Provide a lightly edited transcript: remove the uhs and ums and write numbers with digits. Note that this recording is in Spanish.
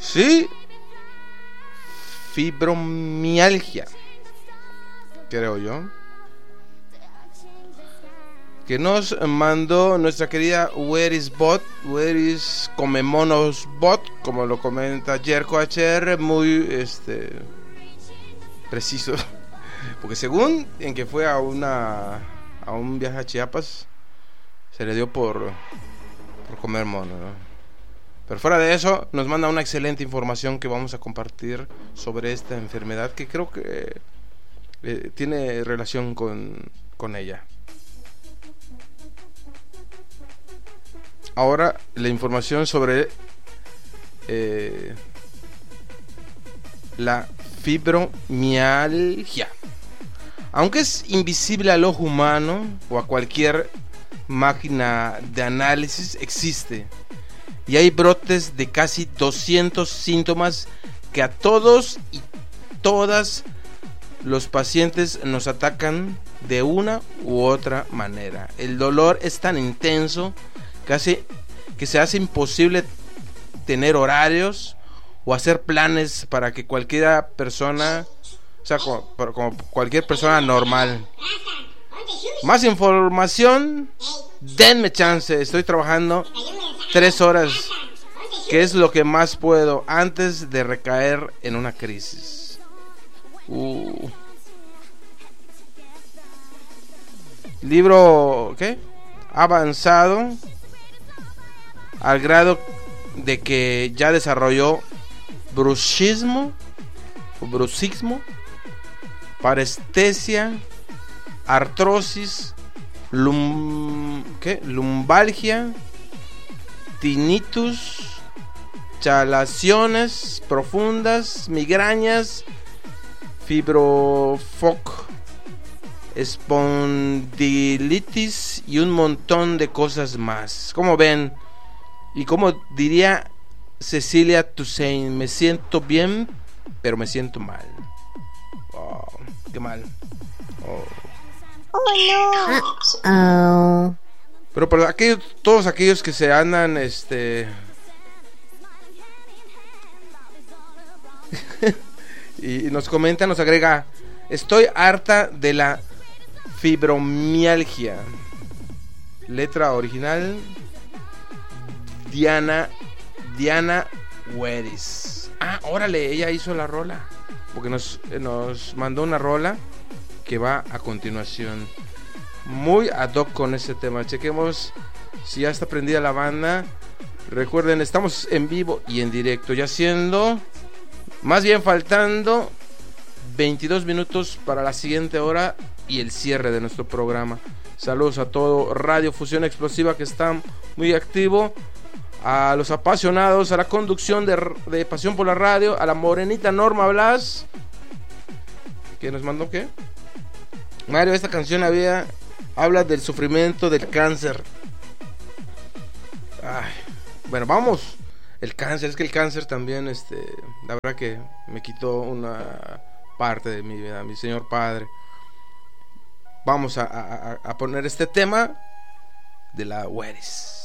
Sí, fibromialgia, creo yo, que nos mandó nuestra querida Where is Comemonos Bot, como lo comenta Jerko HR, muy preciso, porque según en que fue a un viaje a Chiapas, se le dio por comer mono, ¿no? Pero fuera de eso, nos manda una excelente información que vamos a compartir sobre esta enfermedad, que creo que tiene relación con ella. Ahora la información sobre la fibromialgia. Aunque es invisible al ojo humano o a cualquier máquina de análisis, existe. Y hay brotes de casi 200 síntomas que a todos y todas los pacientes nos atacan de una u otra manera. El dolor es tan intenso que se hace imposible tener horarios o hacer planes para que cualquier persona, o sea, como cualquier persona normal. Más información, denme chance, estoy trabajando 3 horas, que es lo que más puedo antes de recaer en una crisis. Libro, ¿qué? Avanzado al grado de que ya desarrolló bruxismo, parestesia, artrosis, lumbalgia, tinnitus, chalaciones profundas, migrañas, fibrofoc, espondilitis y un montón de cosas más. Como ven, y como diría Cecilia Toussaint, me siento bien, pero me siento mal. Oh, qué mal. Oh no. Pero para todos aquellos que se andan y nos comenta, nos agrega: estoy harta de la fibromialgia. Letra original Diana Weris. Órale, ella hizo la rola, porque nos mandó una rola que va a continuación, muy ad hoc con ese tema. Chequemos si ya está prendida la banda. Recuerden, estamos en vivo y en directo, ya siendo, más bien faltando 22 minutos para la siguiente hora y el cierre de nuestro programa. Saludos a todo Radio Fusión Explosiva, que está muy activo, a los apasionados, a la conducción de Pasión por la Radio, a la morenita Norma Blas, que nos mandó, ¿qué? Mario, esta canción habla del sufrimiento del cáncer. Bueno, vamos. El cáncer, es que el cáncer también, la verdad que me quitó una parte de mi vida, mi señor padre. Vamos a poner este tema de la Weris.